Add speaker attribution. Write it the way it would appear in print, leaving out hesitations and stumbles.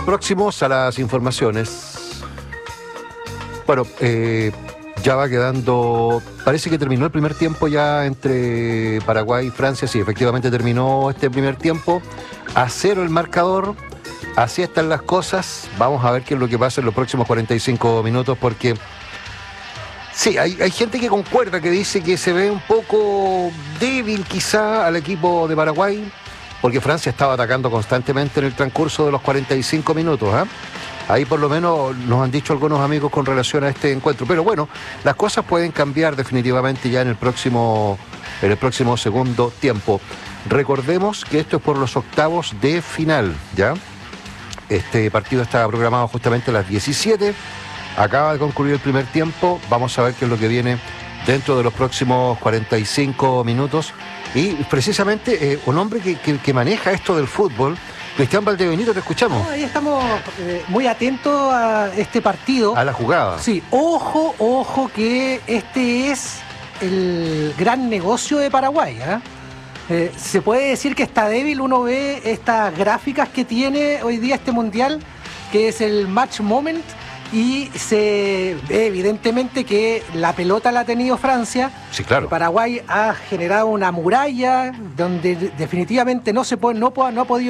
Speaker 1: Próximos a las informaciones. Bueno, ya va quedando... Parece que terminó el primer tiempo ya entre Paraguay y Francia. Sí, efectivamente terminó este primer tiempo. A 0 el marcador. Así están las cosas. Vamos a ver qué es lo que pasa en los próximos 45 minutos porque... Sí, hay gente que concuerda, que dice que se ve un poco débil quizá al equipo de Paraguay, porque Francia estaba atacando constantemente en el transcurso de los 45 minutos. Ahí por lo menos nos han dicho algunos amigos con relación a este encuentro. Pero bueno, las cosas pueden cambiar definitivamente ya en el próximo segundo tiempo. Recordemos que esto es por los octavos de final, ¿ya? Este partido está programado justamente a las 17. Acaba de concluir el primer tiempo. Vamos a ver qué es lo que viene dentro de los próximos 45 minutos. Y precisamente un hombre que maneja esto del fútbol, Cristian Valdebenito, te escuchamos.
Speaker 2: Ahí estamos muy atentos a este partido.
Speaker 1: A la jugada.
Speaker 2: Sí, ojo que este es el gran negocio de Paraguay. Se puede decir que está débil. Uno ve estas gráficas que tiene hoy día este mundial, que es el match moment. Y se ve evidentemente que la pelota la ha tenido Francia.
Speaker 1: Sí, claro.
Speaker 2: Paraguay ha generado una muralla donde definitivamente no ha podido